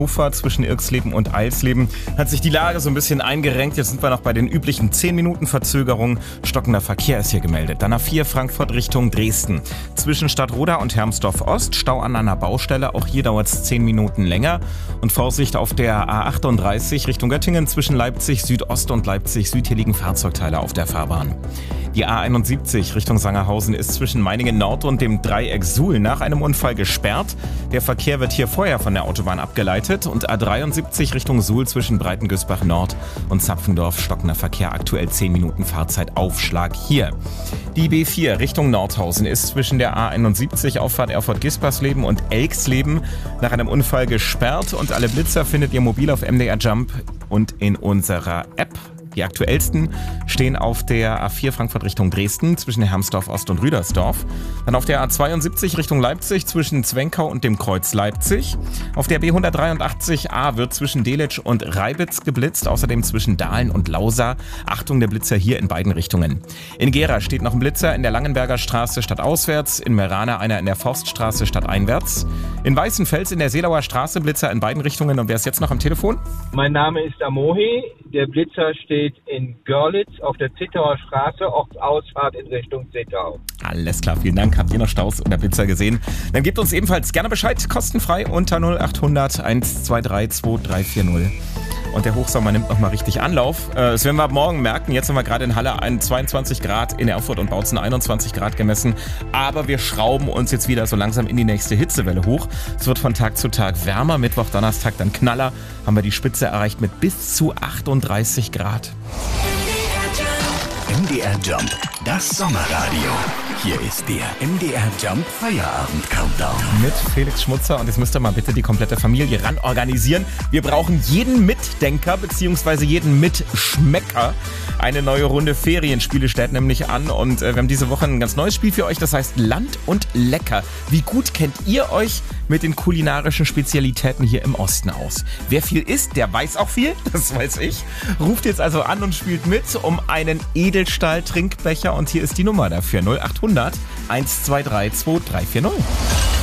Ufer zwischen Irxleben und Eilsleben hat sich die Lage so ein bisschen eingerenkt. Jetzt sind wir noch bei den üblichen 10 Minuten Verzögerung. Stockender Verkehr ist hier gemeldet. Dann A4 Frankfurt Richtung Dresden. Zwischen Stadtroda und Hermsdorf Ost. Stau an einer Baustelle. Auch hier dauert es 10 Minuten länger. Und Vorsicht auf der A38 Richtung Göttingen zwischen Leipzig Südost und Leipzig Süd. Hier liegen Fahrzeugteile auf der Fahrbahn. Die A71 Richtung Sangerhausen ist zwischen Meiningen Nord und dem Dreieck Suhl nach einem Unfall gesperrt. Der Verkehr wird hier vorher von der Autobahn abgeleitet. Und A73 Richtung Suhl zwischen Breitengüßbach Nord und Zapfendorf stockender Verkehr. Aktuell 10 Minuten Fahrzeit, Aufschlag hier. Die B4 Richtung Nordhausen ist zwischen der A71 Auffahrt Erfurt-Gispersleben und Elksleben nach einem Unfall gesperrt. Und alle Blitzer findet ihr mobil auf MDR Jump und in unserer App. Die aktuellsten stehen auf der A4 Frankfurt Richtung Dresden zwischen Hermsdorf Ost und Rüdersdorf. Dann auf der A72 Richtung Leipzig zwischen Zwenkau und dem Kreuz Leipzig. Auf der B183a wird zwischen Delitzsch und Reibitz geblitzt, außerdem zwischen Dahlen und Lausa. Achtung, der Blitzer hier in beiden Richtungen. In Gera steht noch ein Blitzer in der Langenberger Straße stadtauswärts, in Merana einer in der Forststraße stadteinwärts. In Weißenfels in der Seelauer Straße Blitzer in beiden Richtungen. Und wer ist jetzt noch am Telefon? Mein Name ist Amohi. Der Blitzer steht in Görlitz auf der Zittauer Straße, Ortsausfahrt in Richtung Zittau. Alles klar, vielen Dank. Habt ihr noch Staus oder Blitzer gesehen? Dann gebt uns ebenfalls gerne Bescheid, kostenfrei unter 0800 123 2340. Und der Hochsommer nimmt nochmal richtig Anlauf. Das werden wir ab morgen merken. Jetzt haben wir gerade in Halle 22 Grad, in Erfurt und Bautzen 21 Grad gemessen. Aber wir schrauben uns jetzt wieder so langsam in die nächste Hitzewelle hoch. Es wird von Tag zu Tag wärmer. Mittwoch, Donnerstag dann Knaller. Haben wir die Spitze erreicht mit bis zu 38 Grad. MDR Jump, das Sommerradio. Hier ist der MDR Jump Feierabend Countdown. Mit Felix Schmutzer, und jetzt müsst ihr mal bitte die komplette Familie ran organisieren. Wir brauchen jeden Mitdenker bzw. jeden Mitschmecker. Eine neue Runde Ferienspiele steht nämlich an, und wir haben diese Woche ein ganz neues Spiel für euch, das heißt Land und Lecker. Wie gut kennt ihr euch mit den kulinarischen Spezialitäten hier im Osten aus? Wer viel isst, der weiß auch viel, das weiß ich. Ruft jetzt also an und spielt mit um einen Edelstahl-Trinkbecher, und hier ist die Nummer dafür: 0800 123 2340.